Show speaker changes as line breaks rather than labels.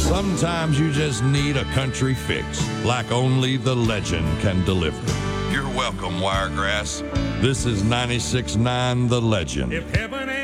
Sometimes you just need a country fix, like only the legend can deliver. You're welcome, Wiregrass. This is 96.9 The Legend.
If heaven